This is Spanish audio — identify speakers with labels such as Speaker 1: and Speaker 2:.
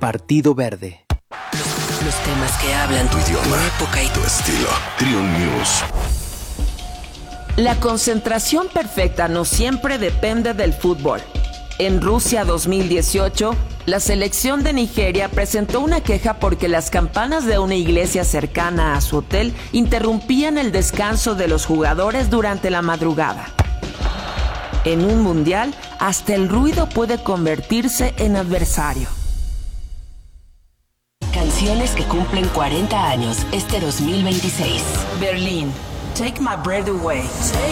Speaker 1: Partido Verde.
Speaker 2: Los temas que hablan
Speaker 3: tu idioma,
Speaker 2: tu época y
Speaker 3: tu estilo. Triun News.
Speaker 2: La concentración perfecta no siempre depende del fútbol. En Rusia 2018, la selección de Nigeria presentó una queja porque las campanas de una iglesia cercana a su hotel interrumpían el descanso de los jugadores durante la madrugada. En un mundial, hasta el ruido puede convertirse en adversario.
Speaker 4: Canciones que cumplen 40 años este 2026.
Speaker 2: Berlín, Take My Breath Away.